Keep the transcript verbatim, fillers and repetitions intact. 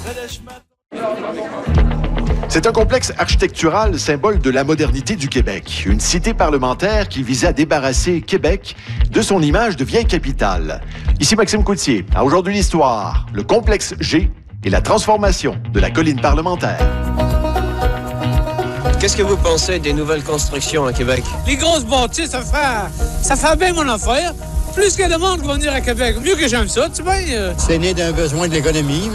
C'est un complexe architectural symbole de la modernité du Québec. Une cité parlementaire qui visait à débarrasser Québec de son image de vieille capitale. Ici Maxime Coutier. À Aujourd'hui l'Histoire, le complexe G et la transformation de la colline parlementaire. Qu'est-ce que vous pensez des nouvelles constructions à Québec? Les grosses bâtisses, ça fait, ça fait bien mon affaire. Plus qu'il y a de monde qui va venir à Québec, mieux que j'aime ça, tu sais bien. Euh... C'est né d'un besoin de l'économie.